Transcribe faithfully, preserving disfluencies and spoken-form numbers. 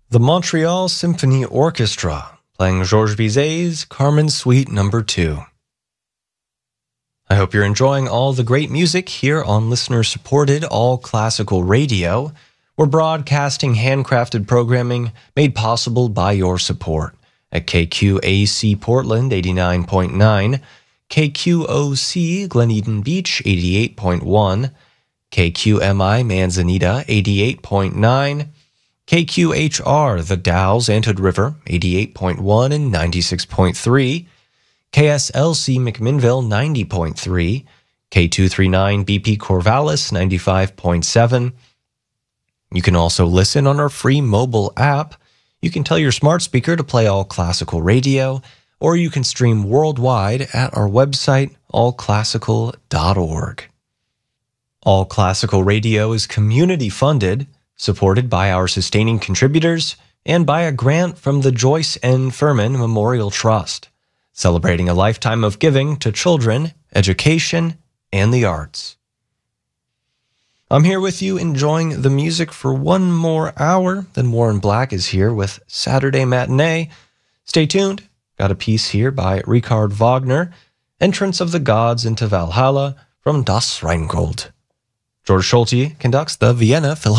The Montreal Symphony Orchestra, playing Georges Bizet's Carmen Suite number two. I hope you're enjoying all the great music here on listener-supported All Classical Radio. We're broadcasting handcrafted programming made possible by your support at K Q A C Portland eighty-nine point nine, K Q O C Glen Eden Beach eighty-eight point one, K Q M I Manzanita eighty-eight point nine, K Q H R The Dalles Antioch River eighty-eight point one and ninety-six point three, K S L C McMinnville ninety point three, K two thirty-nine B P Corvallis ninety-five point seven. You can also listen on our free mobile app. You can tell your smart speaker to play All Classical Radio, or you can stream worldwide at our website, all classical dot org. All Classical Radio is community-funded, supported by our sustaining contributors, and by a grant from the Joyce N. Furman Memorial Trust, celebrating a lifetime of giving to children, education, and the arts. I'm here with you enjoying the music for one more hour. Then Warren Black is here with Saturday Matinee. Stay tuned. Got a piece here by Richard Wagner, Entrance of the Gods into Valhalla from Das Rheingold. George Schulte conducts the Vienna Philharmonic.